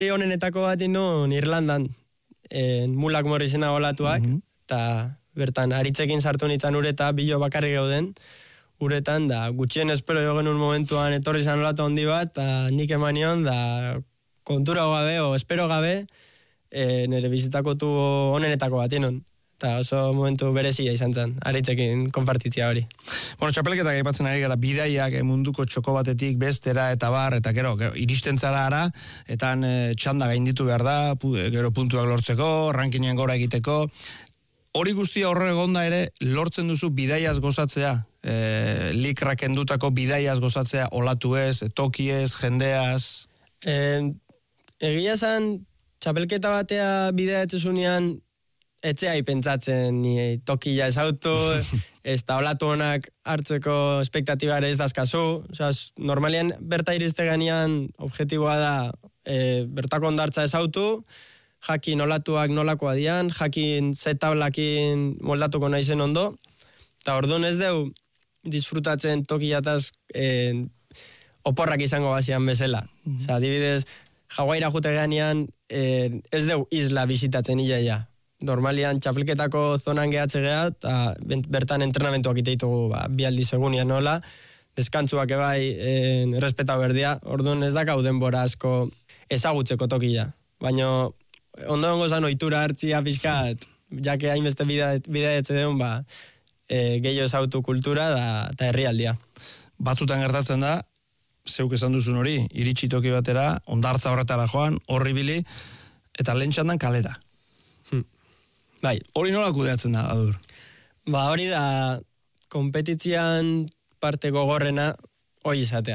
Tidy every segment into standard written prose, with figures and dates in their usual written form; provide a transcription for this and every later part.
Honenetako bat non Irlandan, Mulak Morrisena olatuak, eta bertan aritzekin sartu nintzen ureta, bilo bakarrik gauden, uretan, da gutxien espero genuen momentuan etorri zan olatu handi bat, eta nik emanion, da kontura gabe, o espero gabe, nire bizitako tu honenetako bat inon. Eta oso momentu berezia izan zen, aritzekin konpartitzia hori. Bueno, txapelketak aipatzen ari gara, bidaiak munduko txoko batetik bestera eta bar, eta gero iristen zara ara, eta txanda gainditu behar da, gero puntuak lortzeko, rankinen gora egiteko. Hori guztia horre egonda ere, lortzen duzu bidaiaz gozatzea, likrak endutako bidaiaz gozatzea, olatu ez, toki ez, jendeaz? Egia zen, txapelketa batea bidea etzezunean, etxeai pentsatzen tokia ezautu, ez da olatu honak hartzeko espektatibare ez dazkazu. Normalian berta iriste ganean objektiboa da bertako ondartza ezautu, jakin olatuak nolakoa dian, jakin zetablakin moldatuko naizen ondo, eta orduan ez deu disfrutatzen tokiataz oporrak izango bazian bezala. Adibidez, Hawaira jute ganean ez deu isla bisitatzen iaia. Normalian txapelketako zonan gehatze geha, eta bertan entrenamentuak iteitugu bi aldiz egunean nola, deskantzuak ebai respetau berdia, orduan ez dakau denbora asko ezagutzeko tokia. Baina ondo gozan ohitura hartzia pixkat, jake hainbeste bidaiatze deun, gehiago ezautu kultura eta herrialdia. Batzutan gertatzen da, zeuk esan duzun hori, iritsi toki batera, ondartza horretara joan, horri bili, eta lehen txandan kalera. Bai. Hori nola kudeatzen da, Adur? Hori da, kompetitzian parte gogorrena hori izatea.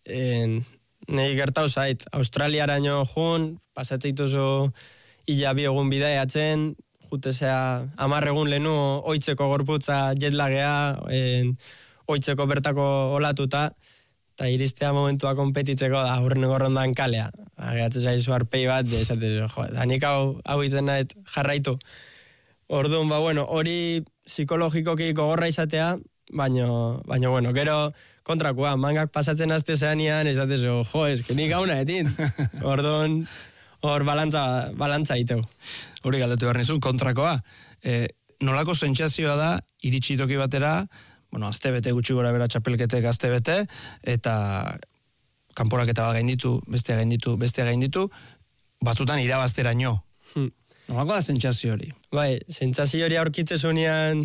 Nei gertau zait, Australiaraino jun, pasatzituzu hila bi egun bidaiatzen, jutezea 10 egun lehenu oitzeko gorputza jetlagea, oitzeko bertako olatuta, eta iristea momentua kompetitzeko da aurren gorrondan kalea. Gehatzen zaizu arpei bat, esatezu, danik hau iten nahet jarraitu. Orduan, hori psikologikoki gogorra izatea, baina, gero kontrakoa, mangak pasatzen azte zeanian, esatezu, nik gauna etin. Orduan, hor balantza iteu. Hori galdetu behar nizun, kontrakoa. Nolako sentsazioa da, iritsi toki batera, azte bete gutxi gora bera txapelketek azte bete, eta kanporaketa bat gainditu, bestea gainditu, batzutan irabazteraino. Nolako da sentsazio hori? Bai, sentsazio hori aurkitze zunean,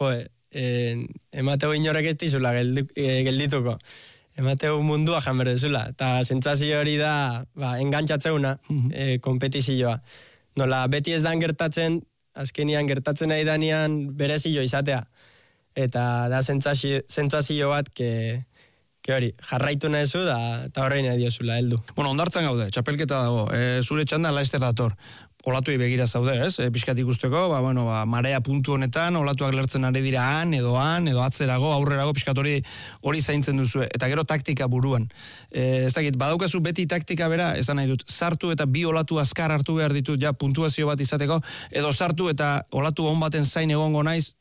emateu inorek ez dizula geldituko. Emateu mundua jan berdezula. Eta sentsazio hori da, engantxatzeuna, kompetizioa. Nola, beti ez dan gertatzen, azkenian gertatzen nahi danean berezio izatea. Eta da sentsazio bat, hori, jarraitu nahizu da, eta horrein nahi diozula, heldu. Ondartzan gaude, txapelketa dago, zure txanda Laster dator. Olatuei begira zaude, ez? Piskat ikusteko, marea puntu honetan, olatuak lertzen ari dira edo atzerago, aurrerago, piskat hori zaintzen duzu, eta gero taktika buruan. Ez dakit, badaukazu beti taktika bera, esan nahi dut, sartu eta bi olatu azkar hartu behar ditut, puntuazio bat izateko, edo sartu eta olatu hon baten zain egongo naiz?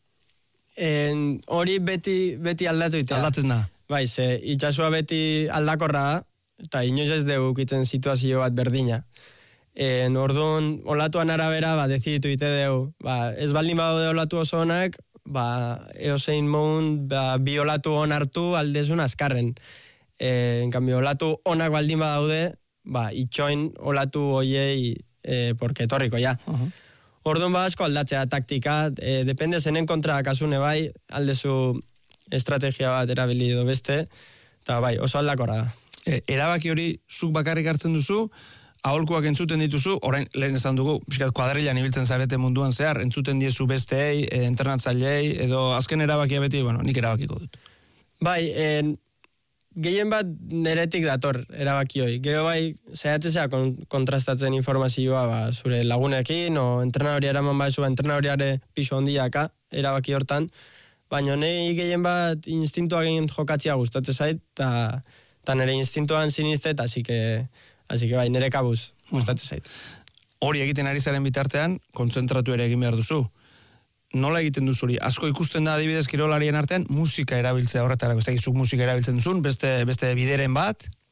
Hori beti aldatu itea. Aldatzen da. Bai, itxasua beti aldakorra da, eta inoiz ez dugu ukitzen situazio bat berdina. Orduan, olatuan arabera, deziditu ite dugu. Ez baldin badaude olatu oso honak, eosein moun, bi olatu hon hartu aldezun azkarren. En cambio, olatu honak baldin badaude, itxoin olatu hoiei porque etorriko, ja. Orduan asko aldatzea taktika, depende zenen kontra kasune bai, aldezu estrategia bat erabili edo beste, eta oso aldakorra da. Erabaki hori zuk bakarrik hartzen duzu, aholkuak entzuten dituzu, orain lehen esan dugu, kuadrilan ibiltzen zarete munduan zehar, entzuten diezu besteei, entrenatzaileei, edo azken erabakia beti, nik erabakiko dut. Bai, gehien bat neretik dator erabaki hori. Gero zehatzea kontrastatzen informazioa zure lagunekin, o entrenadori eraman baizu, entrenadoriare piso hondiaka erabaki hortan, baina nahi gehien bat instintua gehien jokatzia gustatzen zait, eta nire instintuan sinistet, así que nire kabuz gustatzen zait. Hori egiten ari zaren bitartean, kontzentratu ere egin behar duzu. Nola egiten duzu hori? Asko ikusten da adibidez kirolarien artean, musika erabiltzea horretarako. Ez dakizuk musika erabiltzen duzun, beste bideren bat?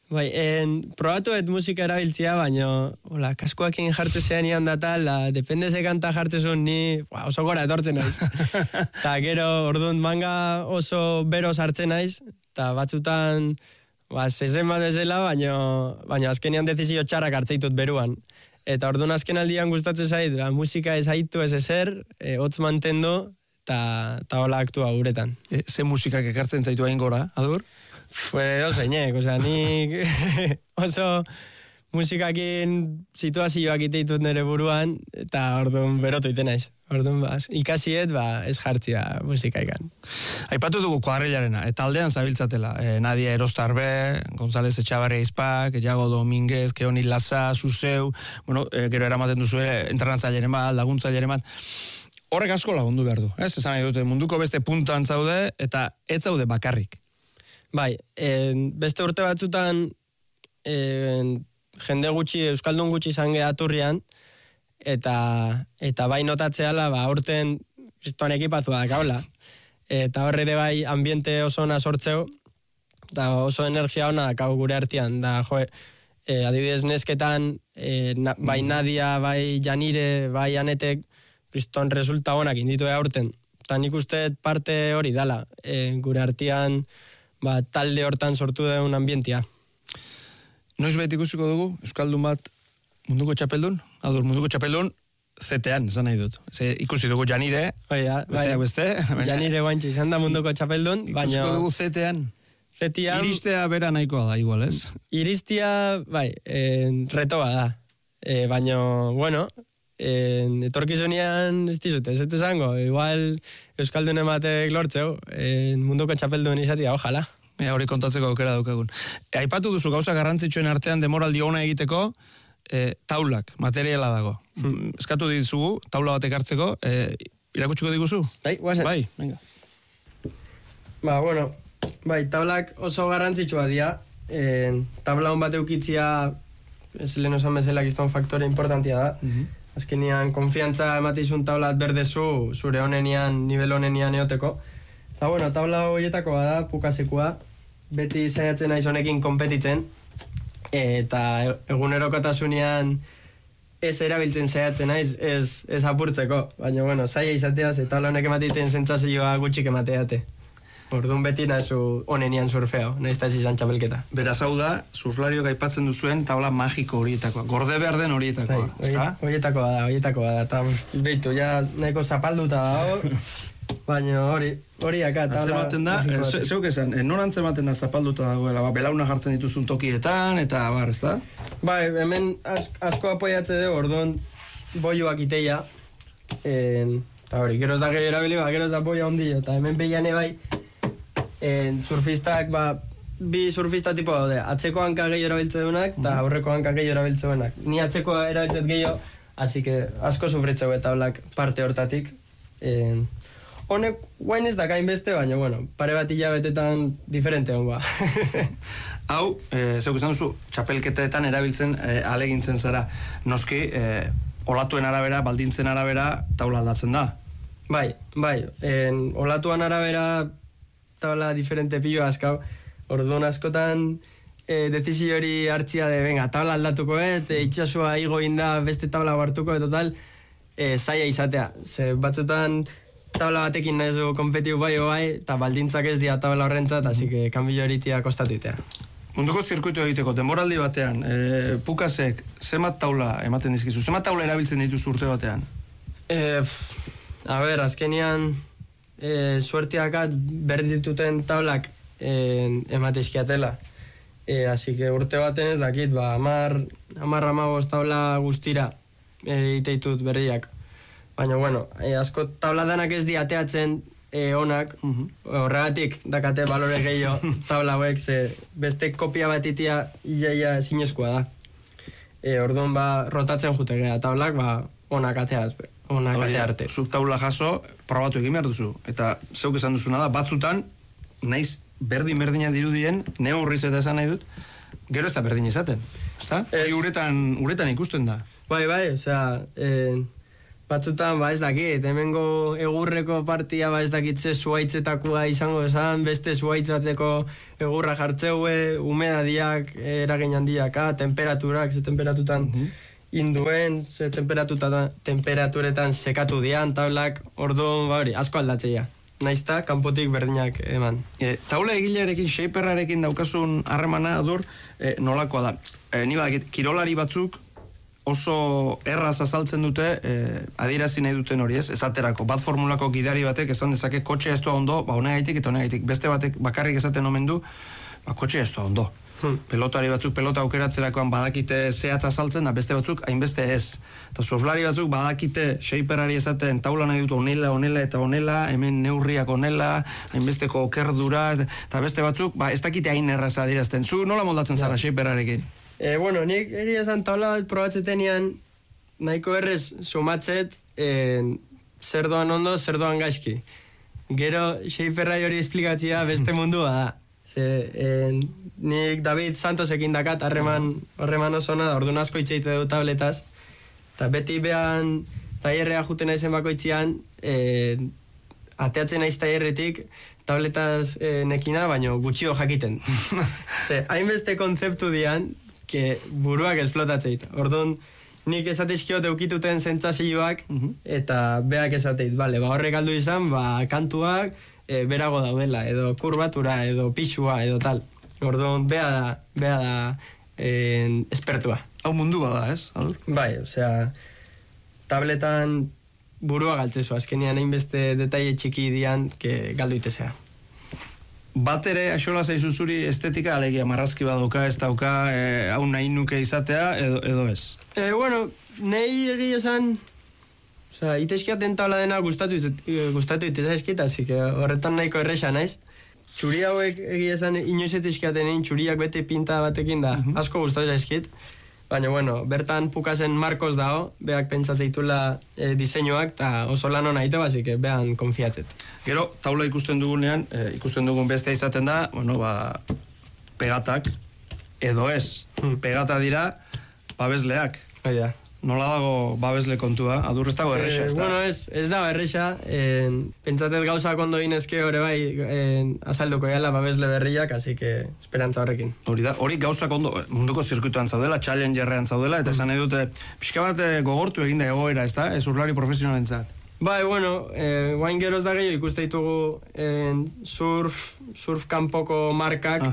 Bai, probatu musika erabiltzia, baina kaskoakin jartu zean ian da tal, depende ze kanta jartzezun ni oso gora etortzen naiz. Ta gero, orduan manga oso bero sartzen naiz, eta batzutan zezen bat ezela, baina azkenian dezizio txarrak hartzeitut beruan. Eta orduan azken aldian gustatzen zait, musika ez haitu ez ezer, hotz mantendu, eta hola aktua guretan. Ze musikak ekartzen zaitu hain gora, Adur? Oso inek, nik oso musikakin situazioak iteitut nire buruan, eta orduan berotu iten naiz. Orduan, ikasiet, ez jartzia musikaikan. Aipatu dugu kuadrillarena, eta aldean zabiltzatela. Nadia Erostarbe, González Etxabarria Izpak, Iago Domínguez, Keoni Laza, Zuzeu, gero eramaten duzu entrenatzaileren bat, laguntzaileren bat. Horrek asko lagundu behar du, ez? Esan nahi dute, munduko beste puntan zaude, eta ez zaude bakarrik. Bai, beste urte batzutan jende gutxi, euskaldun gutxi izan gehaturrian, eta bai notatzeala, aurten kristoan ekipazua da kaula. Eta horre ere bai ambiente oso ona sortzeu, eta oso energia ona kau gure artean. Da, adibidez nesketan, bai Nadia, bai Janire, bai Anetek, kriston resulta onak inditu aurten. Eta nik uste parte hori dala, gure artean talde hortan sortu den ambientia. Noiz beti ikusiko dugu, euskaldun bat munduko txapeldun? Adur, munduko txapeldun zetean, esan nahi dut. Ikusi dugu Janire, beste. Janire guantxe izan da munduko txapeldun. Ikusiko dugu zetean. Iristea bera nahikoa da, igual, ez? Iristea, retoa da. Baina, bueno, etorkizunean ez dizute, ez zango. Igual euskaldun ematek lortzeu, munduko txapeldun izatea, ojala. Hori kontatzeko aukera daukagun. Aipatu duzu gauza garrantzitsuen artean demoraldi ona egiteko, taulak, materiala dago. Eskatu dizugu, taula batek hartzeko, irakutsiko diguzu? Bai, guazen. Bai, venga. Bueno, taulak oso garrantzitsua dira. Tabla hon bat eukitzia, ez lehen osan bezala gizton faktore importantia da. Azkenian, konfiantza emateizun taulat berdezu, zure honenian, nivel honenian eoteko. Eta, bueno, taula horietakoa da, pukasekua. Beti zaiatzen naiz honekin konpetitzen. Eta egunerokotasunean ez erabiltzen zaiatzen naiz, ez apurtzeko. Baina, bueno, zaila izatea, ze taula honek ematiten zentzazioa gutxik emateate. Orduan beti nazu honenian surfeo, nahiz eta izan txapelketa. Beraz hau da, surflariok aipatzen duzuen taula magiko horietakoa, gorde behar den horietakoa, ezta? Horietakoa da, eta behitu, ja nahiko zapalduta dago, baina hori aka taula... Antzematen da, zeuk esan, non antzematen da zapalduta dagoela, belauna jartzen dituzun tokietan, eta bar, ezta? Bai, hemen asko apoiatze dugu, orduan boioak iteia, eta hori, geroz da gehiago erabili, geroz da boia ondillo, eta hemen behiane bai, surfistak, bi surfista tipo daude, atzeko hanka gehiago erabiltze duenak, eta aurreko hanka gehiago erabiltze duenak. Ni atzeko erabiltzet gehiago, así que asko sufritzeu eta olak parte hortatik. Honek, guain ez da gain beste, baina, bueno, pare bat hilabetetan diferente hongoa. Hau, zeuk izan duzu, txapelketetan erabiltzen alegintzen zara. Noski, olatuen arabera, baldintzen arabera, taula aldatzen da. Bai, olatuan arabera taula diferente pillo askau. Orduan askotan dezizio hori hartzia de, venga, taula aldatuko, itxasua igo inda beste taula hartuko, total, zaila izatea. Ze batzutan taula batekin nahizu konpetiu bai, eta baldintzak ez dira taula horrentzat, así que kanbilo horitia kostatuitea. Munduko zirkuitu egiteko, denboraldi batean, Pukasek, zemat taula ematen dizkizu? Zemat taula erabiltzen dituzu urte batean? Azkenian, suertiakat berdituten taulak ematezkiatela. Así que urte baten ez dakit, 10-15 taula guztira iteitut berriak. Baina, bueno, asko taula danak ez diateatzen onak, horregatik dakate balore gehiago taula hauek, ze beste kopia bat itia iaia zinezkoa da. Orduan rotatzen jutegea taulak, onak ateatzen. Arte. Zuk taula jaso, probatu egin behar duzu. Eta zeuk esan duzuna da, batzutan, naiz berdina dirudien, neurriz eta esan nahi dut, gero ez da berdin izaten. Ezta? Uretan ikusten da. Bai, osea, Batzutan, ez dakit, hemengo egurreko partia, ez dakit ze zuaitzetakoa izango esan, beste zuaitz bateko egurra jartzeue, humedadiak eragin handiaka, temperaturak, ze temperatutan induen, ze temperaturetan sekatu dian, tablak, orduan, hori, asko aldatzeia. Naizta, kanpotik berdinak eman. Taula egilearekin, shaperrarekin daukasun harremana, Adur, nolakoa da? Ni badakit, kirolari batzuk oso erraz azaltzen dute, adierazi nahi duten hori, ez? Esaterako, bat formulako gidari batek esan dezake kotxea ez doa ondo, honegaitik eta honegaitik. Beste batek bakarrik esaten omen du, kotxea ez doa ondo. Pelotari batzuk pelota aukeratzerakoan badakite zehatz azaltzen, da beste batzuk hainbeste ez. Eta surflari batzuk badakite shaperari esaten taula nahi dut onela eta onela, hemen neurriak onela, hainbesteko okerdura, eta beste batzuk, ez dakite hain erraz adierazten. Zu nola moldatzen zara shaperarekin? Bueno, nik egia esan taula bat probatzetenean nahiko errez sumatzet zer doan ondo, zer doan gaizki. Gero shaperrai hori esplikatzea beste mundua da. Nik David Santosekin dakat harreman oso da, orduan asko itxeitu du tabletaz, eta beti behan taierrea juten naizen bakoitzian, ateatzen naiz taierretik tabletaz nekina, baino gutxio jakiten. Hainbeste konzeptu dian, que buruak esplotatzeit. Orduan, nik esatizkiot eukituten zentzazioak, eta beak esateit, horrek aldu izan, kantuak, berago daudela, edo kurbatura, edo pixua, edo tal. Orduan, bea da espertua. Hau mundu bada, ez? Adur? Bai, tabletan burua galtzezu, azkenian hainbeste detaile txiki dian, galdu itezea. Bat ere, aixola zaizu zuri estetika, alegia marrazki badoka, ez dauka, hau nahi nuke izatea, edo ez? Bueno, nahi egia esan, itezkiaten tabla dena gustatu itezaizkit, así que horretan nahiko erresa naiz. Txuri hauek egia esan inoiz etizkiaten egin, txuriak bete pinta batekin da, asko gustatu zaizkit. Baina, bueno, bertan pukasen Marcos dao, beak pentsatzeitula diseinuak, eta oso lan hona ite, basik, behan konfiatzet. Gero, taula ikusten dugunean, ikusten dugun bestea izaten da, pegatak, edo ez, pegata dira, babesleak. Oida. Nola dago babesle kontua? Adur ez dago erresa, ez da? Bueno, ez dago erresa. Pentsatzet gauzak ondo inezke hori bai azalduko jala babesle berriak, así que esperantza horrekin. Hori gauzak ondo munduko zirkuituan zaudela, challengerrean zaudela, eta esan nahi dute, pixka bat gogortu eginda egoera, ez da? Urlari profesionalentzat. Bai, bueno, guain geroz da gehiago ikuste ditugu surf kanpoko markak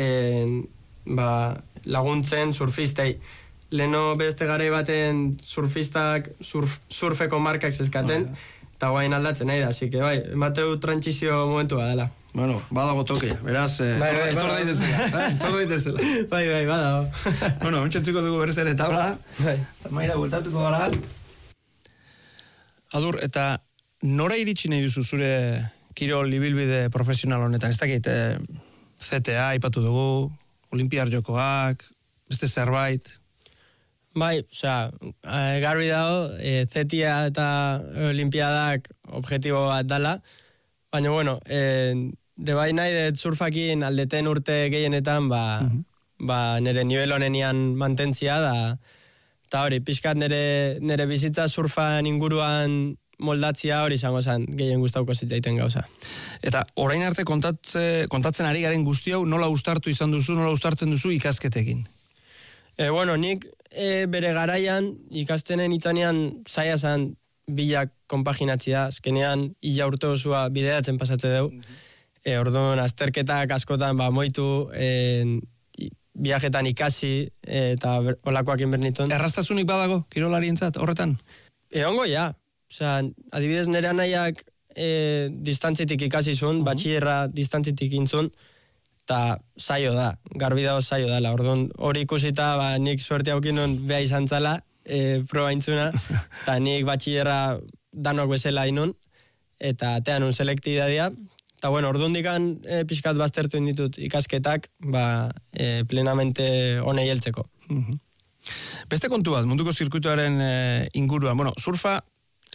laguntzen surfistei. Leno beste garai baten surfeko markak zeskaten, eta guain aldatzen nahi da, así que bai, emateu trantsizio momentua dela. Bueno, badago tokia, beraz, etor daitezela. Bai, badago. Bueno, ontsentziko dugu berez ere tabla, maira bultatuko gara. Adur, eta nora iritsi nahi duzu zure kirol ibilbide profesional honetan? Ez dakit, CTA ipatu dugu, Olimpiar Jokoak, beste zerbait... Bai, garbi dago, zetia eta olimpiadak objektibo bat dala, baina, bueno, de bai nahi dut surfakin aldeten urte gehienetan, nire nivel honenian mantentzia da, eta hori, pixkat nire bizitza surfan inguruan moldatzia hori izango zen, gehien gustauko zitzaiten gauza. Eta orain arte kontatzen ari garen guzti hau, nola uztartu izan duzu, nola uztartzen duzu ikasketekin? Bueno, nik bere garaian ikastenen itzanean zaila zan bilak konpaginatzia, azkenean ila urte osua bideatzen pasatze dugu. Orduan, azterketak askotan moitu, viajetan ikasi eta olakoak inbernitun. Errastasunik badago, kirolarientzat, horretan? Ongo, ja. Adibidez, nire anaiak distantzitik ikasi zuen, batxillerra distantzitik intzun, eta saio da, garbi dago saio dela. Orduan, hori ikusita, nik suerte haukinun beha izan zala, proba intzuna, eta nik batxillerra danok bezala inun, eta atean un selektidadia. Eta, bueno, orduan dikan pixkat baztertu inditut ikasketak, plenamente honei heltzeko. Beste kontu bat, munduko zirkuituaren inguruan, surfa,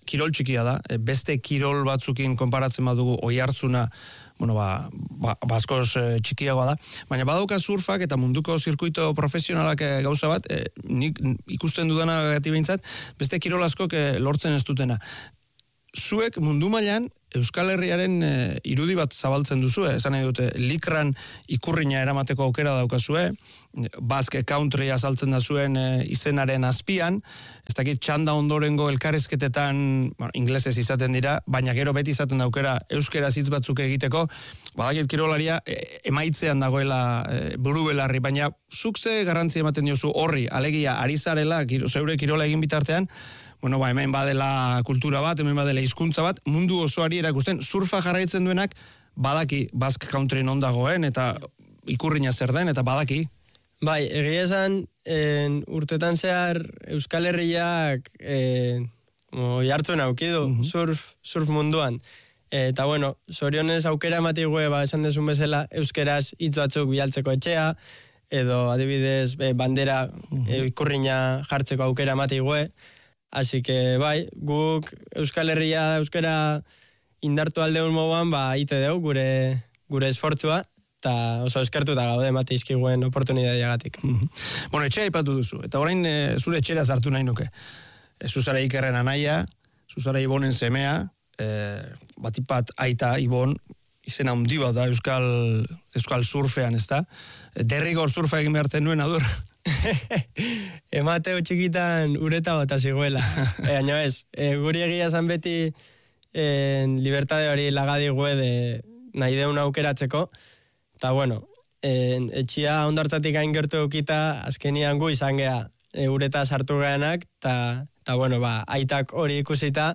kirol txikia da, beste kirol batzukin konparatzen badugu oihartzuna, askoz txikiagoa da, baina badauka surfak eta munduko zirkuito profesionalak gauza bat, nik ikusten dudana gati behintzat, beste kirol askok lortzen ez dutena. Zuek mundu mailan Euskal Herriaren irudi bat zabaltzen duzu, esan nahi dute, likran ikurrina eramateko aukera daukazue, Basque Country azaltzen da zuen izenaren azpian, ez dakit txanda ondorengo elkarrezketetan, inglesez izaten dira, baina gero beti izaten da aukera euskeraz hitz batzuk egiteko, badakit kirolaria emaitzean dagoela buru belarri, baina zuk ze garrantzi ematen diozu horri, alegia, ari zarela, zeure kirola egin bitartean, hemen badela kultura bat, hemen badela hizkuntza bat, mundu osoari erakusten, surfa jarraitzen duenak, badaki Basque Country non dagoen, eta ikurrina zer den, eta badaki. Bai, egia esan, urtetan zehar Euskal Herriak jartzen aukidu, surf munduan. Eta zorionez aukera ematigüe, esan desun bezala, euskeraz hitz batzuk bialtzeko etxea, edo adibidez bandera ikurrina jartzeko aukera ematigüe. Así que, bai, guk Euskal Herria euskara indartu aldeun moduan, ite deu gure esfortzua, eta oso eskertuta gaude emate izkiguen oportunidadiagatik. Etxea ipatu duzu, eta orain zure etxera sartu nahi nuke. Zuzara Ikerren anaia, Zuzara Ibonen semea, batipat aita Ibon, izena handi bat da Euskal surfean, ez da? Derrigor surfa egin behartzen nuen, adur? Emateo txikitan ureta bota ziguela. Baina ez, guri egia esan beti libertade hori lagadigue nahi deun aukeratzeko. Eta etxia ondartzatik hain gertu eukita, azkenian gu izan geha ureta sartu geanak, eta aitak hori ikusita,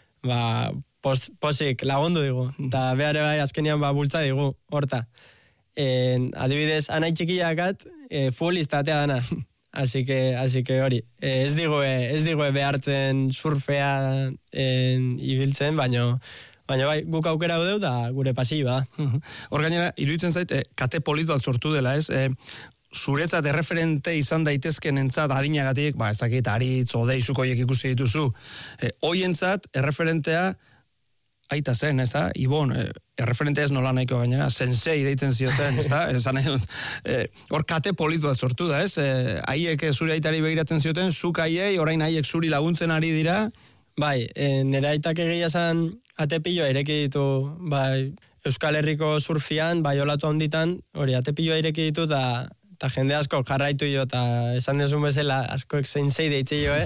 posik lagundu digu. Eta behar bai azkenian bultza digu, horta. Adibidez, anai txikiakat, futbolistatea dana. Así que hori, ez digue behartzen surfea ibiltzen, baina bai, guk aukera deu da gure pasioa. Hor gainera, iruditzen zait, kate polit bat sortu dela, ez? Zuretzat erreferente izan daitezken entzat adinagatik, ez dakit, Aritz, Odei, Zukoiek ikusi dituzu, hoientzat erreferentea aita zen, ez da? Ibon, erreferente ez nola nahiko gainera, sensei deitzen zioten, ez da? Esan nahi dut, hor kate polit bat sortu da, ez? Haiek zure aitari begiratzen zioten, zuk haiei, orain haiek zuri laguntzen ari dira. Bai, nire aitak egia zen atepilloa ireki ditu, Euskal Herriko surfian, olatu handitan, hori atepilloa ireki ditu, eta jende asko jarraitu jo, eta esan dezun bezala, askoek sensei deitze jo,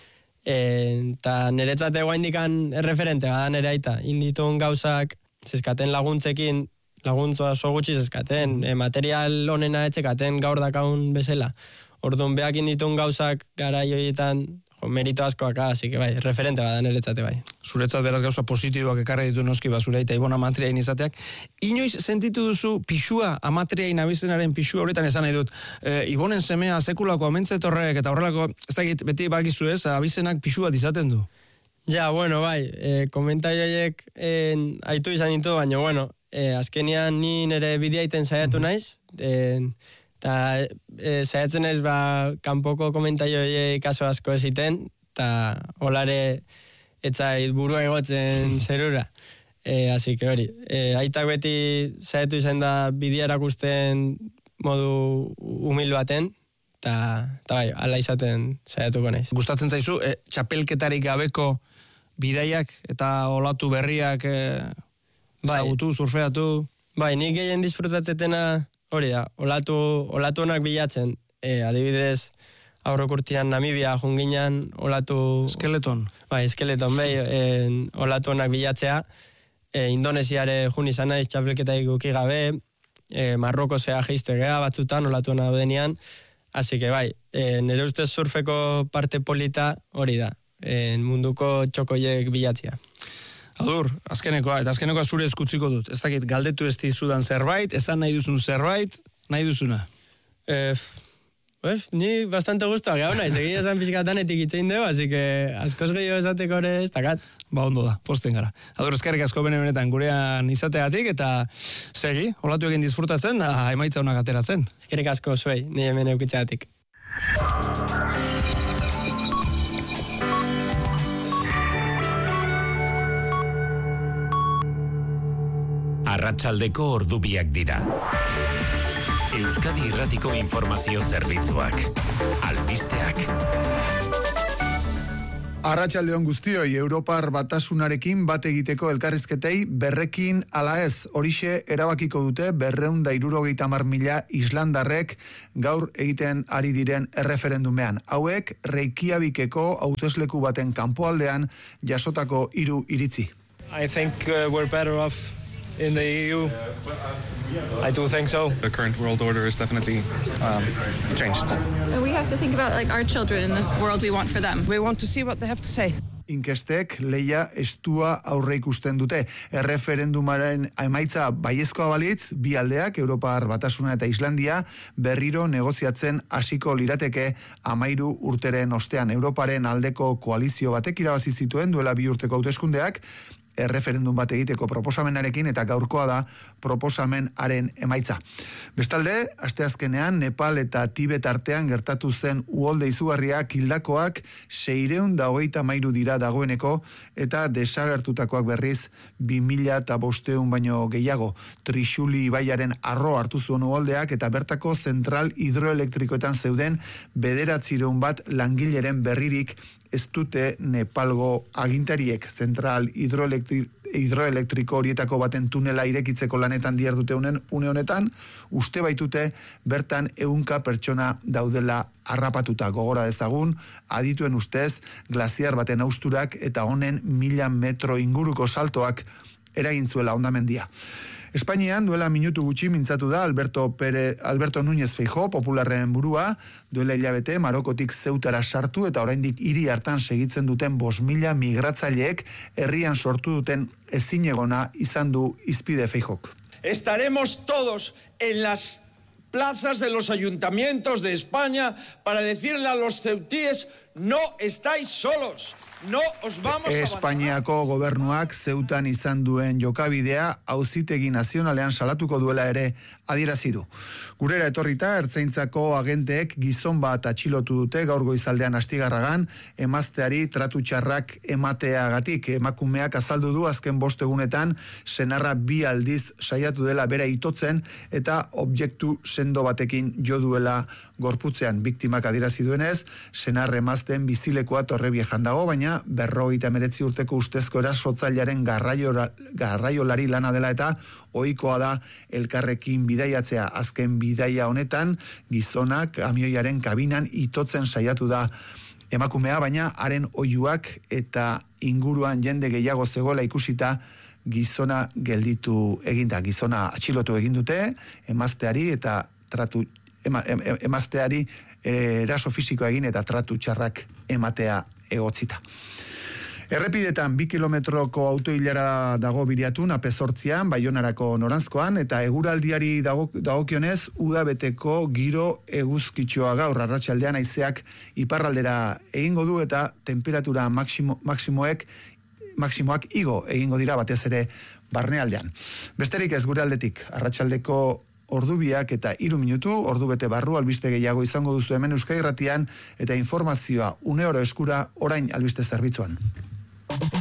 eta niretzat egoaindikan erreferente bada nire aita, inditun gauzak zeskaten laguntzekin, laguntzoa oso gutxi zeskaten, material honena etxekaten gaur dakaun bezala. Orduan behak inditun gauzak gara joietan merito askoak, así que bai, referente bada niretzate bai. Zuretzat beraz gauza positiboak ekarri ditu noski zure aita Ibon amatriain izateak. Inoiz sentitu duzu pixua, amatriain abizenaren pixua, horretan esan nahi dut, Ibonen semea sekulako amentzetorrek eta horrelako, ez dakit, beti bakizu ez, abizenak pixu bat izaten du. Ja, bai, komentaioiek aitu izan ditu, baina, azkenian ni nire bideaiten saiatu naiz, eta saiatzen ez kanpoko komentaioiek kaso asko eziten, eta holare etzait burua egotzen zerura. Así que hori, aitak beti saiatu izan da bidea erakusten modu humil baten, eta bai, ala izaten saiatuko naiz. Gustatzen zaizu, txapelketarik gabeko bidaiak eta olatu berriak zagutu, surfeatu? Bai, nik gehien disfrutatzetena hori da, olatu honak bilatzen, adibidez, aurrokurtian Namibia junginan olatu... Skeleton. Bai, skeleton, olatu honak bilatzea, Indonesiare jun izan naiz txapelketa ikuki gabe, Marroko zea geizte geha batzutan olatu hona daudenean, así que bai, nire ustez surfeko parte polita hori da, munduko txokoiek bilatzea. Adur, azkenekoa zure eskutziko dut. Ez dakit, galdetu ez dizudan zerbait, esan nahi duzun zerbait, nahi duzuna? Ni bastante gustoa gau nahi, egia esan pixkatanetik itzein dugu, así que askoz gehiago esateko ere ez dakat. Ondo da, posten gara. Adur, eskerrik asko benetan gurean izateatik, eta segi, olatu egin disfrutatzen, da emaitza honak ateratzen. Eskerrik asko zuei, ni hemen eukitzeatik. arratsaldeko ordubiak dira. Euskadi Irratiko informazio zerbitzuak. Albisteak. Arratsaldeon guztioi, Europar Batasunarekin bat egiteko elkarrizketei berrekin ala ez, horixe erabakiko dute 270.000 islandarrek gaur egiten ari diren erreferendumean. Hauek Reykjavikeko hautesleku baten kanpoaldean jasotako 3 iritzi. I think we're better off in the EU. I do think so. The current world order is definitely changed. We have to think about our children and the world we want for them. We want to see what they have to say. Inkestek leia estua aurre ikusten dute. Erreferendumaren emaitza baiezkoa balitz, bi aldeak, Europar Batasuna eta Islandia, berriro negoziatzen hasiko lirateke 13 urteren ostean. Europaren aldeko koalizio batek irabazi zituen duela 2 urteko hauteskundeak, erreferendum bat egiteko proposamenarekin eta gaurkoa da proposamenaren emaitza. Bestalde, asteazkenean Nepal eta Tibet artean gertatu zen uholde izugarriak hildakoak 623 dira dagoeneko eta desagertutakoak berriz 2500 baino gehiago. Trishuli ibaiaren arro hartu zuen uholdeak eta bertako zentral hidroelektrikoetan zeuden 900 bat langileren berririk ez dute Nepalgo agintariek. Zentral hidroelektriko horietako baten tunela irekitzeko lanetan dihardute une honetan, uste baitute bertan 100 pertsona daudela harrapatuta. Gogora dezagun, adituen ustez, glaziar baten hausturak eta honen 1000 metro inguruko saltoak eragin zuela hondamendia. Espainian duela minutu gutxi mintzatu da Alberto Núñez Feijóo, popularren burua, duela hilabete Marokotik Zeutara sartu eta oraindik hiri hartan segitzen duten 5.000 migratzaileek herrian sortu duten ezinegona izan du hizpide Feijóok. Estaremos todos en las plazas de los ayuntamientos de España para decirle a los ceutíes, no estáis solos. No os vamos a Espainiako gobernuak Zeutan izan duen jokabidea auzitegi nazionalean salatuko duela ere adierazi du. Gurera etorrita ertzaintzako agenteek gizon bat atxilotu dute gaur goizaldean Astigarragan, emazteari tratu txarrak emateagatik. Emakumeak azaldu du azken 5 egunetan senarra 2 aldiz saiatu dela bera itotzen eta objektu sendo batekin jo duela gorputzean. Biktimak adierazi duenez, senar emazteen bizilekoa Torrebiejan dago, baina 59 urteko ustezko erasotzailearen garraiolari lana dela eta ohikoa da elkarrekin bidaiatzea. Azken bidaia honetan gizonak kamioiaren kabinan itotzen saiatu da emakumea, baina haren oihuak eta inguruan jende gehiago zegoela ikusita gizona gelditu eginda. Gizona atxilotu egin dute emazteari eta emazteari eraso fisikoa egin eta tratu txarrak ematea egotzita. Errepidetan 2 kilometroko autoilara dago Biriatun, AP8an, Baionarako noranzkoan, eta eguraldiari dagokionez udabeteko giro eguzkitxoa gaur arratsaldean haizeak iparraldera egingo du eta temperatura maksimoak igo egingo dira batez ere barnealdean. Besterik ez gure aldetik, arratsaldeko ordubiak eta 3 minutu, ordubete barru albiste gehiago izango duzu hemen Euskadi Irratian eta informazioa une oro eskura orain albiste zerbitzuan.